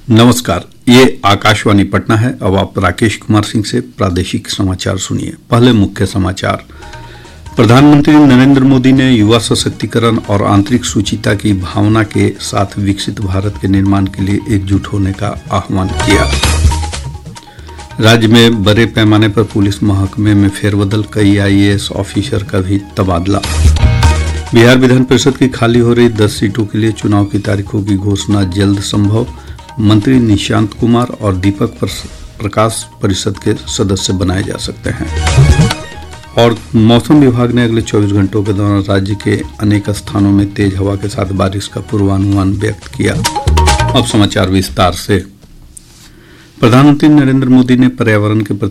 नमस्कार, ये आकाशवाणी पटना है। अब आप राकेश कुमार सिंह से प्रादेशिक समाचार सुनिए। पहले मुख्य समाचार। प्रधानमंत्री नरेंद्र मोदी ने युवा सशक्तिकरण और आंतरिक सुचिता की भावना के साथ विकसित भारत के निर्माण के लिए एकजुट होने का आह्वान किया। राज्य में बड़े पैमाने पर पुलिस महकमे में फेरबदल, कई आईएएस ऑफिसर का भी तबादला। बिहार विधान परिषद की खाली हो रही 10 सीटों के लिए चुनाव की तारीखों की घोषणा जल्द संभव। मंत्री निशांत कुमार और दीपक प्रकाश परिषद के सदस्य बनाए जा सकते हैं। और मौसम विभाग ने अगले 24 घंटों के दौरान राज्य के अनेक स्थानों में तेज हवा के साथ बारिश का पूर्वानुमान व्यक्त किया। अब समाचार विस्तार से। प्रधानमंत्री नरेंद्र मोदी ने पर्यावरण के प्रति